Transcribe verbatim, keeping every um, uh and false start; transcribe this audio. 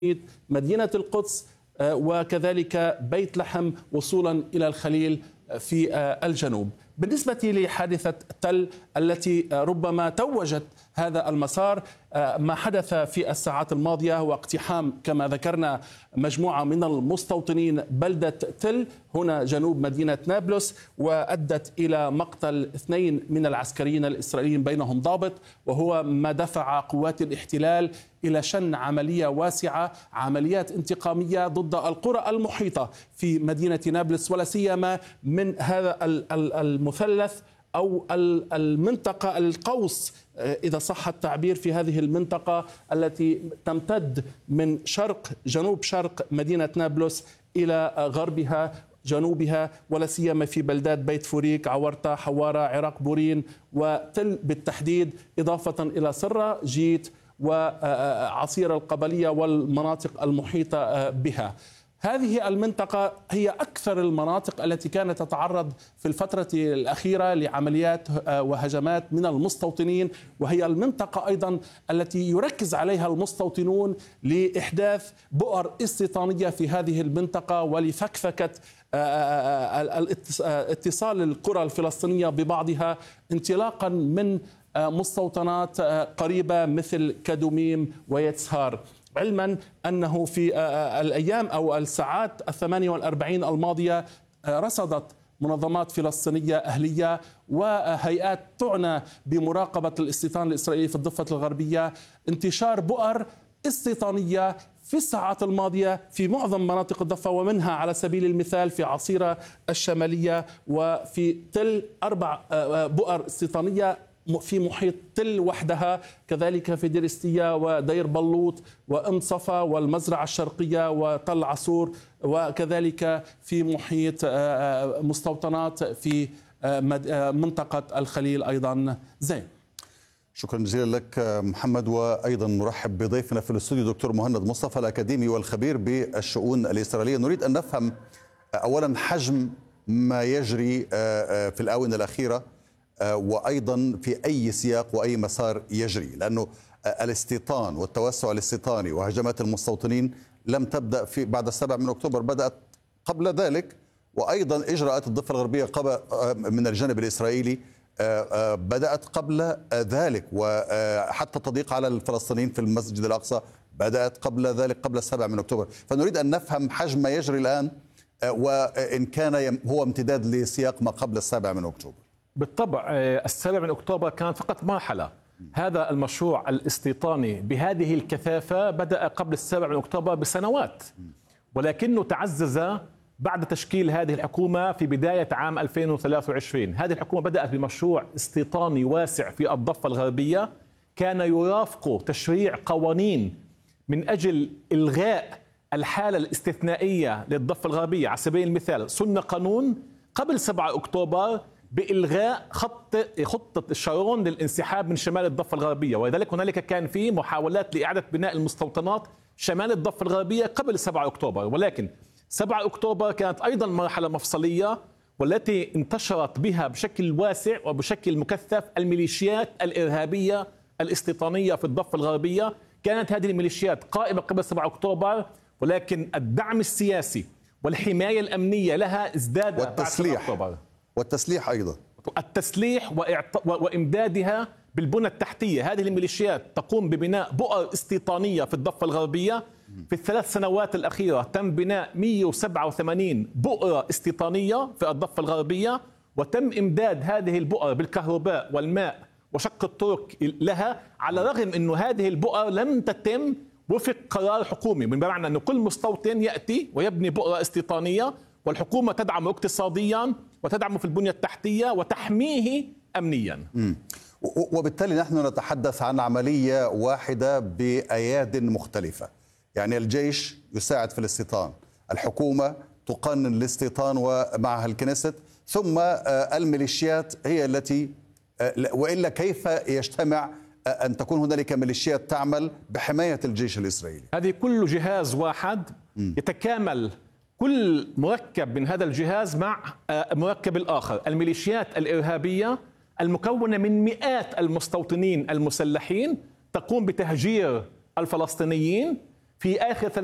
مدينة القدس وكذلك بيت لحم وصولا إلى الخليل في الجنوب. بالنسبة لحادثة تل التي ربما توجت هذا المسار، ما حدث في الساعات الماضية هو اقتحام كما ذكرنا مجموعة من المستوطنين بلدة تل هنا جنوب مدينة نابلس، وأدت إلى مقتل اثنين من العسكريين الإسرائيليين بينهم ضابط، وهو ما دفع قوات الاحتلال إلى شن عملية واسعة، عمليات انتقامية ضد القرى المحيطة في مدينة نابلس، ولا سيما من هذا المثلث أو المنطقة القوس إذا صح التعبير في هذه المنطقة التي تمتد من شرق جنوب شرق مدينة نابلس إلى غربها جنوبها، ولا سيما في بلدات بيت فوريك، عورتا، حوارة، عراق بورين وتل بالتحديد، إضافة إلى سرة جيت وعصير القبلية والمناطق المحيطة بها. هذه المنطقة هي أكثر المناطق التي كانت تتعرض في الفترة الأخيرة لعمليات وهجمات من المستوطنين، وهي المنطقة أيضا التي يركز عليها المستوطنون لإحداث بؤر استيطانية في هذه المنطقة ولفكفكة اتصال القرى الفلسطينية ببعضها، انطلاقا من مستوطنات قريبة مثل كدوميم ويتسهار، علما أنه في الأيام أو الساعات الثمانية والأربعين الماضية رصدت منظمات فلسطينية أهلية وهيئات تعنى بمراقبة الاستيطان الإسرائيلي في الضفة الغربية انتشار بؤر استيطانية في الساعات الماضية في معظم مناطق الضفة، ومنها على سبيل المثال في عصيرة الشمالية وفي تل أربع بؤر استيطانية في محيط تل وحدها، كذلك في ديرستية ودير بلوط وأم صفا والمزرعة الشرقية وتل عصور، وكذلك في محيط مستوطنات في منطقة الخليل أيضا. زين، شكرا جزيلا لك محمد، وأيضا نرحب بضيفنا في الاستوديو دكتور مهند مصطفى الأكاديمي والخبير بالشؤون الإسرائيلية. نريد أن نفهم أولا حجم ما يجري في الآونة الأخيرة، وأيضا في أي سياق وأي مسار يجري، لأنه الاستيطان والتوسع الاستيطاني وهجمات المستوطنين لم تبدأ في بعد السابع من أكتوبر، بدأت قبل ذلك، وأيضا إجراءات الضفة الغربية قبل من الجانب الإسرائيلي بدأت قبل ذلك، وحتى التضييق على الفلسطينيين في المسجد الأقصى بدأت قبل ذلك قبل السابع من أكتوبر. فنريد أن نفهم حجم ما يجري الآن، وإن كان هو امتداد لسياق ما قبل السابع من أكتوبر. بالطبع السابع من أكتوبر كان فقط مرحلة. هذا المشروع الاستيطاني بهذه الكثافة بدأ قبل السابع من أكتوبر بسنوات، ولكنه تعزز بعد تشكيل هذه الحكومة في بداية عام ألفين وثلاثة وعشرين. هذه الحكومة بدأت بمشروع استيطاني واسع في الضفة الغربية، كان يرافقه تشريع قوانين من أجل إلغاء الحالة الاستثنائية للضفة الغربية. على سبيل المثال صنع قانون قبل سبعة أكتوبر بإلغاء خط خطة شارون للانسحاب من شمال الضفة الغربية، ولذلك هنالك كان في محاولات لإعادة بناء المستوطنات شمال الضفة الغربية قبل سبعة أكتوبر. ولكن سبعة أكتوبر كانت أيضا مرحلة مفصلية، والتي انتشرت بها بشكل واسع وبشكل مكثف الميليشيات الإرهابية الاستيطانية في الضفة الغربية. كانت هذه الميليشيات قائمة قبل سبعة أكتوبر، ولكن الدعم السياسي والحماية الأمنية لها ازداد بعد سبعة أكتوبر، والتسليح أيضا، التسليح وإمدادها بالبنى التحتية. هذه الميليشيات تقوم ببناء بؤر استيطانية في الضفة الغربية. في الثلاث سنوات الأخيرة تم بناء مئة وسبعة وثمانين بؤرة استيطانية في الضفة الغربية، وتم إمداد هذه البؤر بالكهرباء والماء وشق الطرق لها، على الرغم أن هذه البؤر لم تتم وفق قرار حكومي، من بمعنى أن كل مستوطن يأتي ويبني بؤرة استيطانية، والحكومة تدعمه اقتصاديا وتدعمه في البنية التحتية وتحميه أمنيا. م. وبالتالي نحن نتحدث عن عملية واحدة بأياد مختلفة، يعني الجيش يساعد في الاستيطان، الحكومة تقنن الاستيطان ومعها الكنيست، ثم الميليشيات هي التي، وإلا كيف يجتمع أن تكون هنالك ميليشيات تعمل بحماية الجيش الإسرائيلي؟ هذه كل جهاز واحد يتكامل كل مركب من هذا الجهاز مع مركب الآخر. الميليشيات الإرهابية المكونة من مئات المستوطنين المسلحين تقوم بتهجير الفلسطينيين في آخر